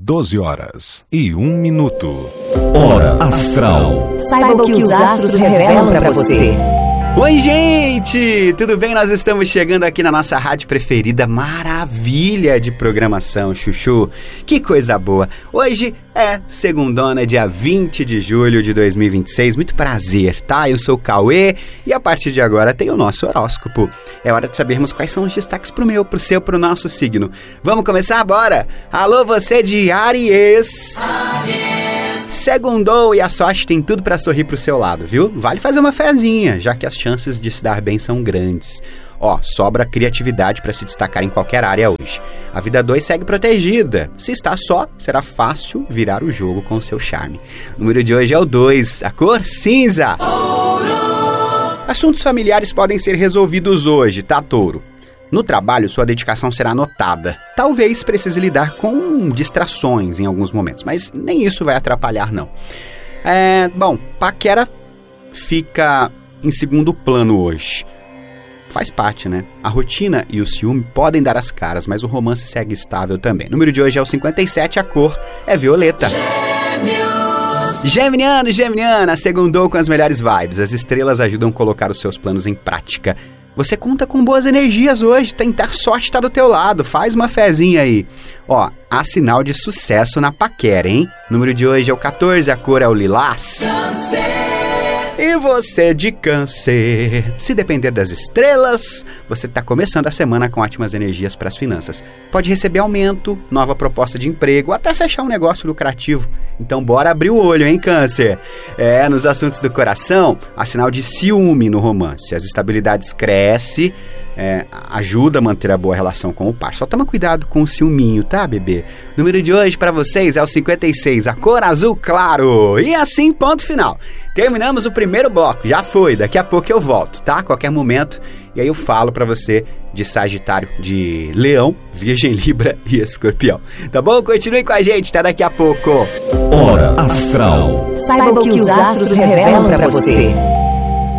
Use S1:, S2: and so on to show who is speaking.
S1: 12h01.
S2: Hora Astral.
S3: Saiba o que os astros revelam para você.
S4: Oi, gente! Tudo bem? Nós estamos chegando aqui na nossa rádio preferida, maravilha de programação, Chuchu. Que coisa boa! Hoje é segundona, dia 20 de julho de 2026. Muito prazer, tá? Eu sou o Cauê e a partir de agora tem o nosso horóscopo. É hora de sabermos quais são os destaques pro meu, pro seu, pro nosso signo. Vamos começar? Bora! Alô, você de Áries! Segundou e a sorte tem tudo pra sorrir pro seu lado, viu? Vale fazer uma fezinha, já que as chances de se dar bem são grandes. Ó, sobra criatividade pra se destacar em qualquer área hoje. A vida 2 segue protegida. Se está só, será fácil virar o jogo com o seu charme. O número de hoje é o 2, a cor cinza. Assuntos familiares podem ser resolvidos hoje, tá, Touro? No trabalho, sua dedicação será notada. Talvez precise lidar com distrações em alguns momentos, mas nem isso vai atrapalhar, não. Bom, paquera fica em segundo plano hoje. Faz parte, né? A rotina e o ciúme podem dar as caras, mas o romance segue estável também. O número de hoje é o 57, a cor é violeta. Geminiano, Geminiana, segundou com as melhores vibes. As estrelas ajudam a colocar os seus planos em prática. Você conta com boas energias hoje, tentar sorte tá do teu lado, faz uma fezinha aí. Ó, há sinal de sucesso na paquera, hein? O número de hoje é o 14, a cor é o lilás. E você de Câncer, se depender das estrelas, você tá começando a semana com ótimas energias para as finanças. Pode receber aumento, nova proposta de emprego, até fechar um negócio lucrativo. Então bora abrir o olho, hein, Câncer? Nos assuntos do coração, há sinal de ciúme no romance. As estabilidades crescem, ajuda a manter a boa relação com o par. Só toma cuidado com o ciúminho, tá, bebê? O número de hoje para vocês é o 56, a cor azul claro. E assim, ponto final. Terminamos o primeiro bloco, já foi, daqui a pouco eu volto, tá? A qualquer momento, e aí eu falo pra você de Sagitário, de Leão, Virgem, Libra e Escorpião. Tá bom? Continue com a gente, até daqui a pouco.
S2: Hora Astral.
S3: Saiba o que os astros revelam para você.